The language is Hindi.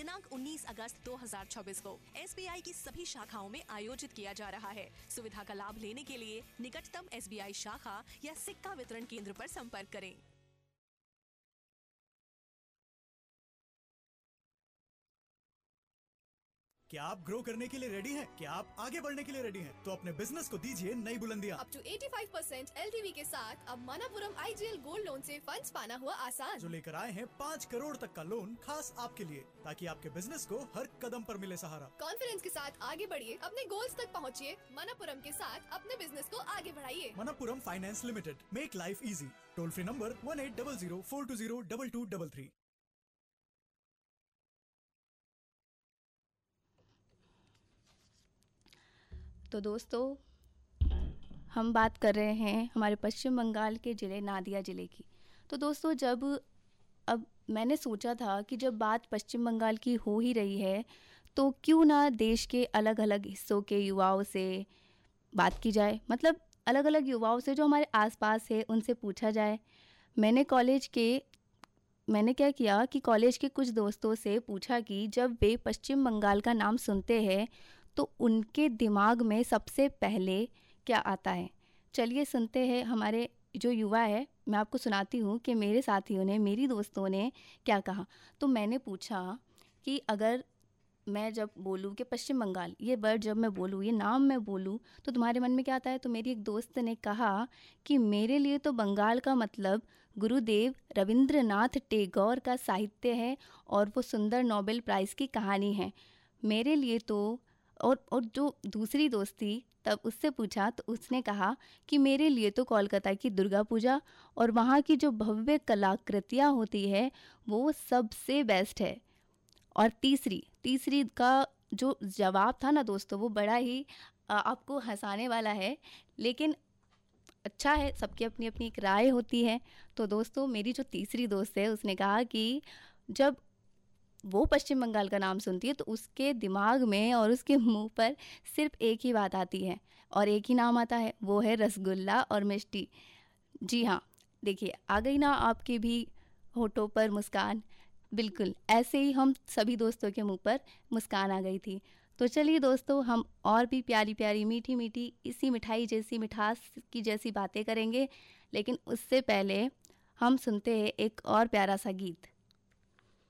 दिनांक 19 अगस्त 2024 को SBI की सभी शाखाओं में आयोजित किया जा रहा है। सुविधा का लाभ लेने के लिए निकटतम SBI शाखा या सिक्का वितरण केंद्र पर संपर्क करें। क्या आप ग्रो करने के लिए रेडी हैं? क्या आप आगे बढ़ने के लिए रेडी हैं? तो अपने बिजनेस को दीजिए नई बुलंदियां। अप टू 85% LTV के साथ अब मनापुरम IGL गोल्ड लोन से फंड्स पाना हुआ आसान। जो लेकर आए हैं 5 करोड़ तक का लोन खास आपके लिए, ताकि आपके बिजनेस को हर कदम पर मिले सहारा। कॉन्फिडेंस के साथ आगे बढ़िए, अपने गोल्स तक पहुंचिए। मनापुरम के साथ अपने बिजनेस को आगे बढ़ाइए। Manappuram finance limited, make life easy. Toll free number 1800-420-2233। तो दोस्तों, हम बात कर रहे हैं हमारे पश्चिम बंगाल के ज़िले नादिया ज़िले की। तो दोस्तों, अब मैंने सोचा था कि जब बात पश्चिम बंगाल की हो ही रही है तो क्यों ना देश के अलग अलग हिस्सों के युवाओं से बात की जाए। मतलब अलग अलग युवाओं से जो हमारे आसपास है उनसे पूछा जाए। मैंने क्या किया कि कॉलेज के कुछ दोस्तों से पूछा कि जब वे पश्चिम बंगाल का नाम सुनते हैं तो उनके दिमाग में सबसे पहले क्या आता है। चलिए सुनते हैं हमारे जो युवा है। मैं आपको सुनाती हूँ कि मेरे साथियों ने, मेरी दोस्तों ने क्या कहा। तो मैंने पूछा कि अगर मैं जब बोलूँ कि पश्चिम बंगाल, ये वर्ड जब मैं बोलूँ, ये नाम मैं बोलूँ, तो तुम्हारे मन में क्या आता है। तो मेरी एक दोस्त ने कहा कि मेरे लिए तो बंगाल का मतलब गुरुदेव रविंद्रनाथ टैगोर का साहित्य है और वो सुंदर नोबेल प्राइज़ की कहानी है मेरे लिए। तो और जो दूसरी दोस्त थी, तब उससे पूछा तो उसने कहा कि मेरे लिए तो कोलकाता की दुर्गा पूजा और वहाँ की जो भव्य कलाकृतियाँ होती है वो सबसे बेस्ट है। और तीसरी का जो जवाब था ना दोस्तों, वो बड़ा ही आपको हंसाने वाला है, लेकिन अच्छा है, सबकी अपनी अपनी एक राय होती है। तो दोस्तों, मेरी जो तीसरी दोस्त है उसने कहा कि जब वो पश्चिम बंगाल का नाम सुनती है तो उसके दिमाग में और उसके मुंह पर सिर्फ एक ही बात आती है और एक ही नाम आता है, वो है रसगुल्ला और मिष्टी। जी हाँ, देखिए आ गई ना आपके भी होठों पर मुस्कान। बिल्कुल ऐसे ही हम सभी दोस्तों के मुंह पर मुस्कान आ गई थी। तो चलिए दोस्तों, हम और भी प्यारी प्यारी मीठी मीठी इसी मिठाई जैसी मिठास की जैसी बातें करेंगे, लेकिन उससे पहले हम सुनते हैं एक और प्यारा सा गीत।